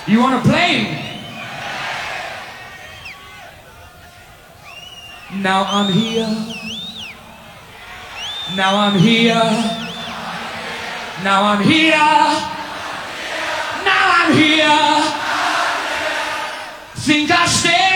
You wanna play? Now I'm here. Now I'm here. Now I'm here. Now I'm here. Think I stay.